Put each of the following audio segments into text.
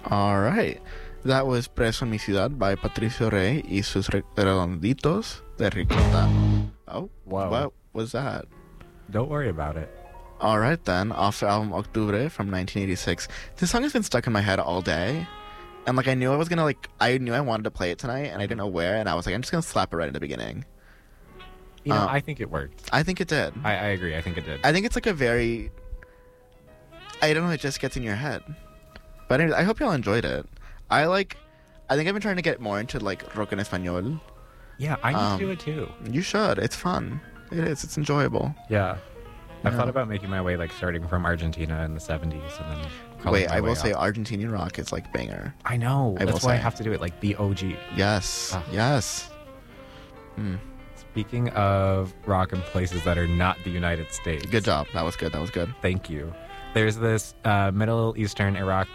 All right. That was Preso en mi ciudad by Patricio Rey y sus redonditos de ricota. Oh, Whoa. what was that? Don't worry about it. All right, then. Off the album Octubre from 1986. This song has been stuck in my head all day. And, like, I knew I was going to, like, I knew I wanted to play it tonight, and I didn't know where, and I was like, I'm just going to slap it right in the beginning. You know, I think it worked. I think it did. I agree. I think it did. I think it's, like, a very... I don't know, it just gets in your head. But anyways, I hope y'all enjoyed it. I think I've been trying to get more into, like, rock en español. Yeah, I need to do it too. You should. It's fun. It is. It's enjoyable. Yeah. I've Yeah. thought about making my way, like, starting from Argentina in the 70s and then... Wait, I will say up. Argentinian rock is, like, banger. I know. I will That's why I say. have to do it, like, the OG. Yes. Ah. Yes. Speaking of rock in places that are not the United States. Good job. That was good. That was good. Thank you. There's this Middle Eastern Iraqi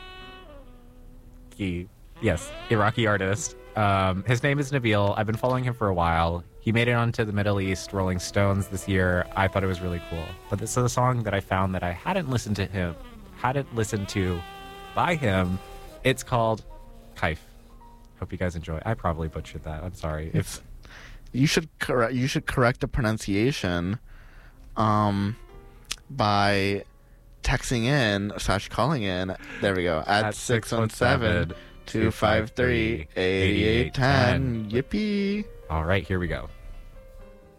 artist. His name is Nabil. I've been following him for a while. He made it onto the Middle East Rolling Stones this year. I thought it was really cool. But this is a song that I found that I hadn't listened to by him. It's called Kaif. Hope you guys enjoy. I probably butchered that. I'm sorry. If You should correct the pronunciation by texting in / calling in. There we go. At 617-253-8810. Yippee. All right, here we go.